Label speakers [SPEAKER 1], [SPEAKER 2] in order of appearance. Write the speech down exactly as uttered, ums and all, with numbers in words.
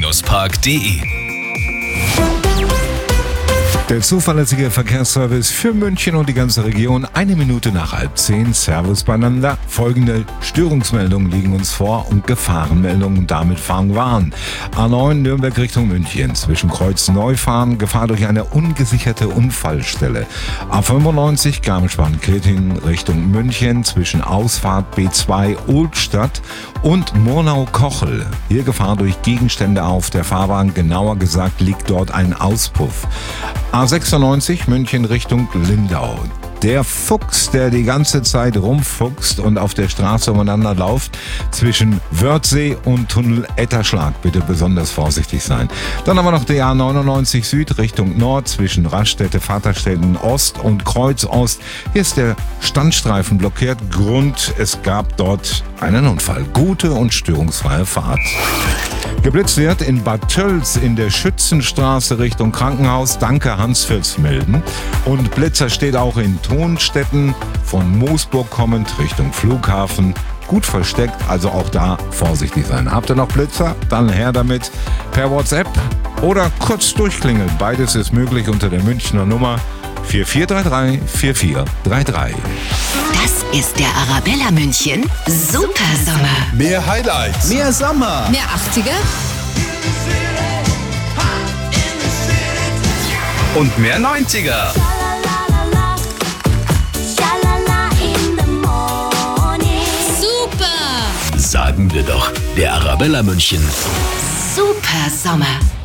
[SPEAKER 1] park punkt de.
[SPEAKER 2] Der zuverlässige Verkehrsservice für München und die ganze Region. Eine Minute nach halb zehn. Servus beieinander. Folgende Störungsmeldungen liegen uns vor und Gefahrenmeldungen. Damit fahren wir an. A neun Nürnberg Richtung München. Zwischen Kreuz Neufahren. Gefahr durch eine ungesicherte Unfallstelle. A fünfundneunzig Garmisch-Partenkirchen Richtung München. Zwischen Ausfahrt B zwei Ohlstadt und Murnau-Kochel. Hier Gefahr durch Gegenstände auf der Fahrbahn. Genauer gesagt liegt dort ein Auspuff. A sechsundneunzig München Richtung Lindau. Der Fuchs, der die ganze Zeit rumfuchst und auf der Straße umeinander läuft, zwischen Wörthsee und Tunnel Etterschlag. Bitte besonders vorsichtig sein. Dann haben wir noch die A neunundneunzig Süd Richtung Nord zwischen Raststätte, Vaterstetten Ost und Kreuz Ost. Hier ist der Standstreifen blockiert. Grund, es gab dort einen Unfall. Gute und störungsfreie Fahrt. Geblitzt wird in Bad Tölz in der Schützenstraße Richtung Krankenhaus. Danke Hans fürs Melden. Und Blitzer steht auch in Tonstetten von Moosburg kommend Richtung Flughafen. Gut versteckt, also auch da vorsichtig sein. Habt ihr noch Blitzer? Dann her damit per WhatsApp oder kurz durchklingeln. Beides ist möglich unter der Münchner Nummer vier vier drei drei vier vier drei drei.
[SPEAKER 3] Das ist der Arabella München Super Sommer.
[SPEAKER 4] Mehr Highlights.
[SPEAKER 5] Mehr Sommer.
[SPEAKER 6] Mehr achtziger.
[SPEAKER 4] Und mehr neunziger.
[SPEAKER 6] Super.
[SPEAKER 1] Sagen wir doch, der Arabella München
[SPEAKER 3] Super Sommer.